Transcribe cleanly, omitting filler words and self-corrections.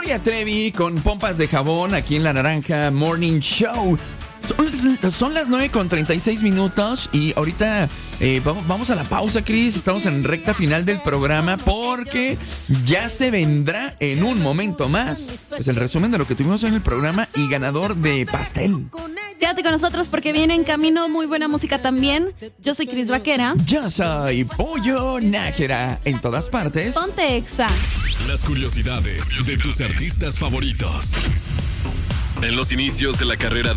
Gloria Trevi con Pompas de Jabón aquí en La Naranja Morning Show. Son las 9:36 y ahorita vamos a la pausa, Cris. Estamos en recta final del programa porque ya se vendrá en un momento más pues el resumen de lo que tuvimos en el programa y ganador de pastel. Quédate con nosotros porque viene en camino muy buena música también. Yo soy Cris Vaquera. Yo soy Pollo Nájera. En todas partes. Ponte Exa. Las curiosidades de tus artistas favoritos. En los inicios de la carrera